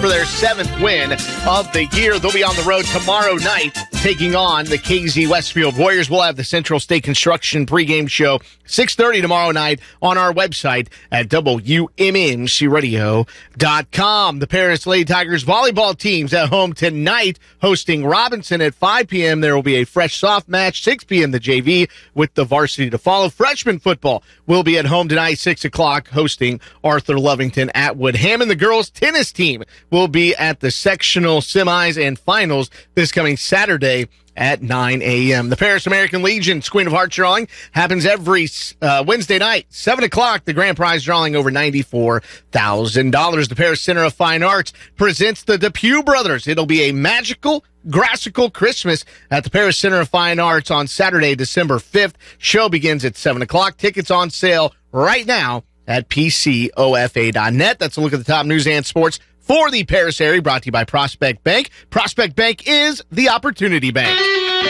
for their 7th win of the year. They'll be on the road tomorrow night taking on the KZ Westfield Warriors. We'll have the Central State Construction pregame show 6:30 tomorrow night on our website at WMMCradio.com. The Paris Lady Tigers volleyball teams at home tonight hosting Robinson at 5 p.m. There will be a fresh soft match, 6 p.m. the JV with the varsity to follow. Freshman football will be at home tonight, 6 o'clock, hosting Arthur Lovington at Woodhammond. The girls tennis team will be at the sectional semis and finals this coming Saturday at 9 a.m. The Paris American Legion's Queen of Hearts drawing happens every Wednesday night, 7 o'clock. The grand prize drawing over $94,000. The Paris Center of Fine Arts presents the Depew Brothers. It'll be a magical, grassical Christmas at the Paris Center of Fine Arts on Saturday, December 5th. Show begins at 7 o'clock. Tickets on sale right now at PCOFA.net. That's a look at the top news and sports for the Paris area, brought to you by Prospect Bank. Prospect Bank is the Opportunity Bank.